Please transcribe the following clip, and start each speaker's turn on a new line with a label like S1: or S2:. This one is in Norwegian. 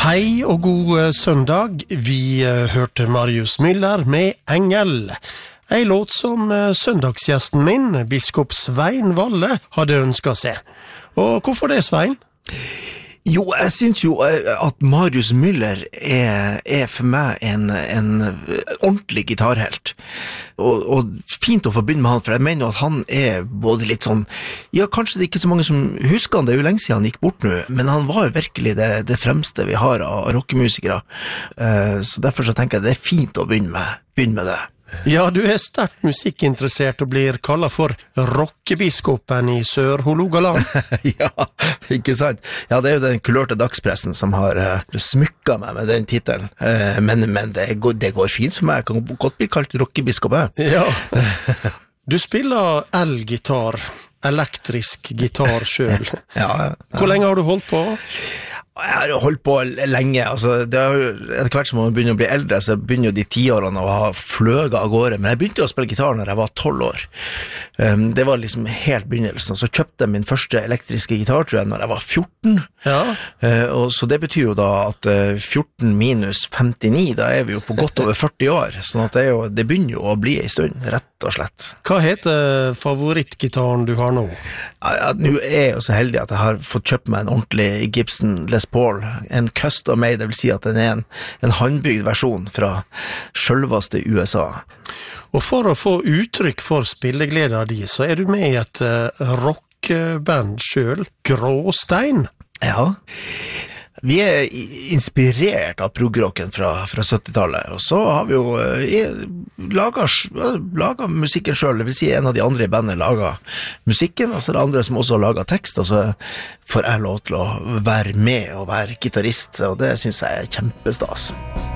S1: Hei og god søndag. Vi hørte Marius Müller med Engel. En låt som søndagsgjesten min, biskop Svein Valle, hadde ønsket seg. Og hvorfor det, Svein?
S2: Jo, jeg synes jo at Marius Müller er for meg en ordentlig gitarhelt. Og fint å få begynne med han, for jeg mener at han er både litt sånn, ja, kanskje det er ikke så mange som husker han, det er jo lenge siden han gikk bort nå, men han var jo virkelig det fremste vi har av rockemusikere. Så derfor så tenker jeg det er fint å begynne med det.
S1: Ja, du er sterkt musikkinteressert og blir kallet for rockebiskopen i Sør-Hålogaland.
S2: Ja, ikke sant? Ja, det er jo den kulørte dagspressen som har smykket meg med den titelen. Men det går fint for meg. Jeg kan godt bli kalt rockebiskop.
S1: Ja. Du spiller elgitar, elektrisk gitar selv.
S2: Ja.
S1: Hvor lenge har du holdt på?
S2: Jeg har holdt på lenge, altså etter hvert som man begynner å bli eldre, så begynner jo de 10 årene å ha fløget av gårde, men jeg begynte å spille gitar når jeg var 12 år. Det var liksom helt begynnelsen, og så kjøpte jeg min første elektriske gitar, tror jeg, når jeg var 14.
S1: Ja.
S2: Og så det betyr jo da at 14 minus 59, da er vi jo på godt over 40 år, sånn at det begynner jo å bli en stund, rett og slett.
S1: Hva heter favorittgitaren du har nå?
S2: Ja, nå er jeg jo så heldig at jeg har fått kjøpt meg en ordentlig Gibson Les Paul, en custom made, det vil si at den er en håndbygd versjon fra selveste USA.
S1: Og for å få uttrykk for spillegleden din, så er du med i et rockband selv, Gråstein.
S2: Ja, vi er inspirert av progrocken fra 70-tallet, og så har vi jo laget musikken selv, det vil si en av de andre i bandet laget musikken, og så er det andre som også har laget tekst, og så får jeg lov til å være med og være gitarist, og det synes jeg er kjempestas.